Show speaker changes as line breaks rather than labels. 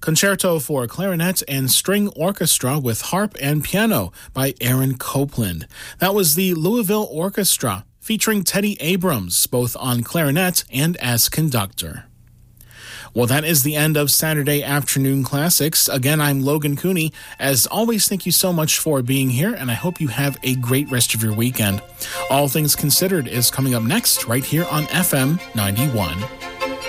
Concerto for Clarinet and String Orchestra with Harp and Piano by Aaron Copland. That was the Louisville Orchestra, featuring Teddy Abrams, both on clarinet and as conductor. Well, that is the end of Saturday Afternoon Classics. Again, I'm Logan Cooney. As always, thank you so much for being here, and I hope you have a great rest of your weekend. All Things Considered is coming up next right here on FM 91.